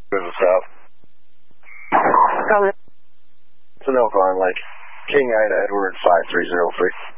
South. Call it. Sunoco on Lake. King Ida Edward 5303.